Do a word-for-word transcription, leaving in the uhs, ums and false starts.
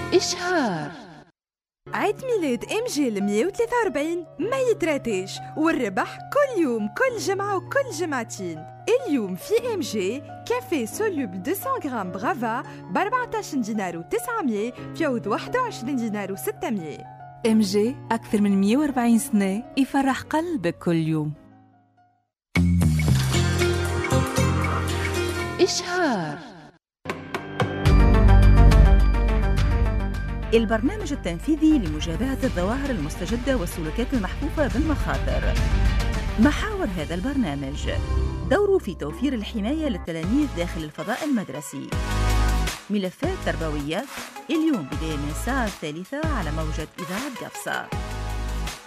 إشهار. عيد ميلاد إم جي مية وثلاثة وأربعين ما يتراتيش، والربح كل يوم كل جمعة وكل جمعتين. اليوم في إم جي كافيه سولوبل مئتين غرام برافا ب أربعة عشر دينار وتسعمية في عوض واحد وعشرين دينار وستمية. إم جي أكثر من مية وأربعين سنة يفرح قلبك كل يوم. إشهار. البرنامج التنفيذي لمجابهة الظواهر المستجدة والسلوكات المحفوفة بالمخاطر. محاور هذا البرنامج: دوره في توفير الحماية للتلاميذ داخل الفضاء المدرسي. ملفات تربوية، اليوم بداية من الساعة الثالثة على موجة إذاعة قفصة.